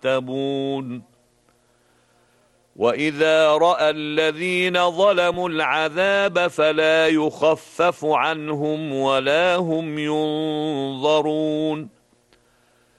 يتقون وإذا رأى الذين ظلموا العذاب فلا يخفف عنهم ولا هم ينظرون